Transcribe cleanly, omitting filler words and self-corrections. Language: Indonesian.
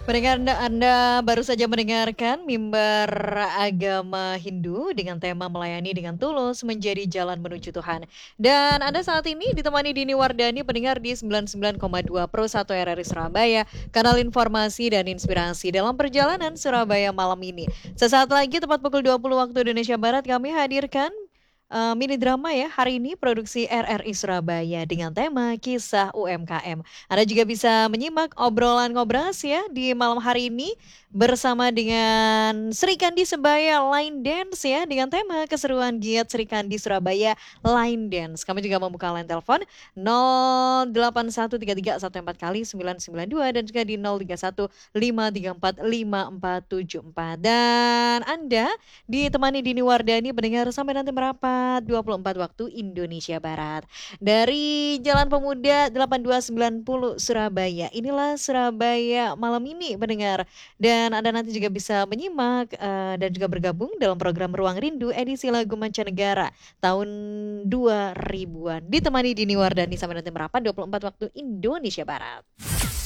Pendengar Anda baru saja mendengarkan mimbar agama Hindu dengan tema melayani dengan tulus menjadi jalan menuju Tuhan. Dan Anda saat ini ditemani Dini Wardani pendengar di 99,2 Pro 1 RRI Surabaya, kanal informasi dan inspirasi dalam perjalanan Surabaya malam ini. Sesaat lagi tepat pukul 20 waktu Indonesia Barat kami hadirkan mini drama ya hari ini produksi RRI Surabaya dengan tema kisah UMKM. Anda juga bisa menyimak obrolan ngobras ya di malam hari ini bersama dengan Sri Kandi Sebaya Line Dance ya dengan tema keseruan giat Sri Kandi Surabaya Line Dance. Kami juga membuka line telepon 0813314 kali 992 dan juga di 03153454474. Dan Anda ditemani Dini Wardani pendengar sampai nanti merapat 24 waktu Indonesia Barat. Dari Jalan Pemuda 8290 Surabaya. Inilah Surabaya malam ini pendengar. Dan Anda nanti juga bisa menyimak dan juga bergabung dalam program Ruang Rindu edisi lagu mancanegara tahun 2000-an. Ditemani Dini Wardani sampai nanti merapat 24 waktu Indonesia Barat.